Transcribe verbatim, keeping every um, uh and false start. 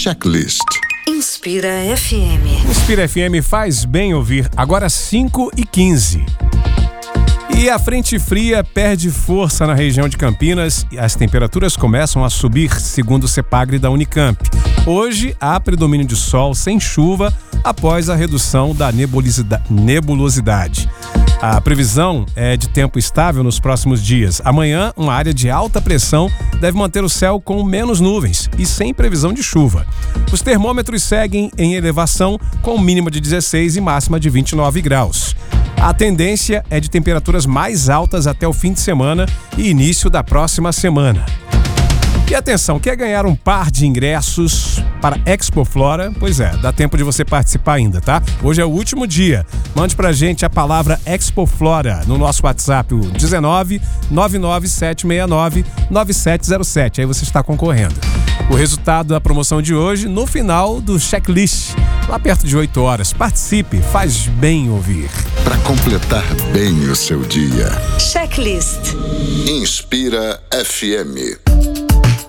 Checklist. Inspira F M. Inspira F M faz bem ouvir. Agora cinco e quinze. E a frente fria perde força na região de Campinas e as temperaturas começam a subir, segundo o CEPAGRE da Unicamp. Hoje há predomínio de sol sem chuva após a redução da nebulosidade. A previsão é de tempo estável nos próximos dias. Amanhã, uma área de alta pressão deve manter o céu com menos nuvens e sem previsão de chuva. Os termômetros seguem em elevação, com mínima de dezesseis e máxima de vinte e nove graus. A tendência é de temperaturas mais altas até o fim de semana e início da próxima semana. E atenção, quer ganhar um par de ingressos para Expo Flora? Pois é, dá tempo de você participar ainda, tá? Hoje é o último dia. Mande pra gente a palavra Expo Flora no nosso WhatsApp, o dezenove, nove nove sete seis nove, nove sete zero sete. Aí você está concorrendo. O resultado da promoção de hoje no final do checklist, lá perto de oito horas. Participe, faz bem ouvir. Para completar bem o seu dia. Checklist. Inspira F M.